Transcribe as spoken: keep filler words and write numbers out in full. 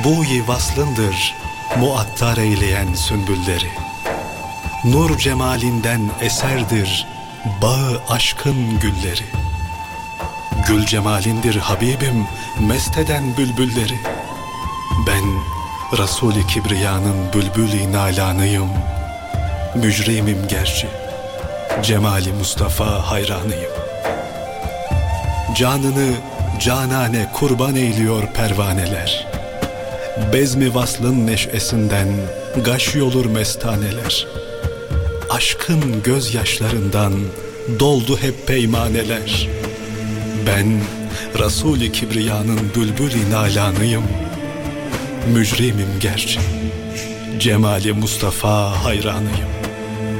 buğyi vaslındır muattar eyleyen sümbülleri. Nur cemalinden eserdir bağı aşkın gülleri. Gül cemalindir Habibim mesteden bülbülleri. Ben Resul-i Kibriya'nın bülbül-i nalanıyım. Mücrimim gerçi, cemali Mustafa hayranıyım. Canını canane kurban eyliyor pervaneler. Bezmi vaslın neşesinden gaş yolur mestaneler. Aşkın gözyaşlarından doldu hep peymaneler. Ben Resul-i Kibriya'nın bülbül-i nalanıyım. Mücrimim gerçi, cemali Mustafa hayranıyım.